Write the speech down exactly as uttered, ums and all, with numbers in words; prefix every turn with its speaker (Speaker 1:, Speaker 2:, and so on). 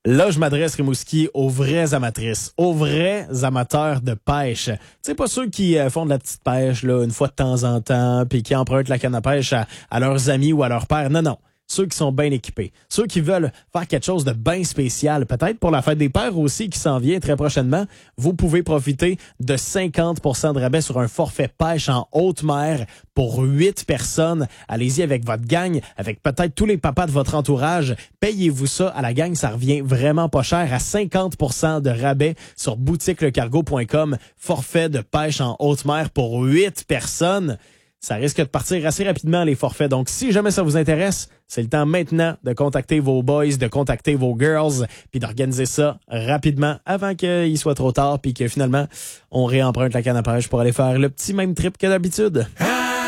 Speaker 1: Là, je m'adresse, Rimouski, aux vraies amatrices, aux vrais amateurs de pêche. Tu sais, pas ceux qui euh, font de la petite pêche là une fois de temps en temps, puis qui empruntent la canne à pêche à, à leurs amis ou à leur père. Non, non. Ceux qui sont bien équipés. Ceux qui veulent faire quelque chose de bien spécial. Peut-être pour la fête des pères aussi qui s'en vient très prochainement. Vous pouvez profiter de cinquante pour cent de rabais sur un forfait pêche en haute mer pour huit personnes. Allez-y avec votre gang, avec peut-être tous les papas de votre entourage. Payez-vous ça à la gang. Ça revient vraiment pas cher. À cinquante pour cent de rabais sur boutique le cargo point com. Forfait de pêche en haute mer pour huit personnes. Ça risque de partir assez rapidement, les forfaits. Donc, si jamais ça vous intéresse, c'est le temps maintenant de contacter vos boys, de contacter vos girls, puis d'organiser ça rapidement avant qu'il soit trop tard, puis que finalement, on réemprunte la canne à pêche pour aller faire le petit même trip que d'habitude.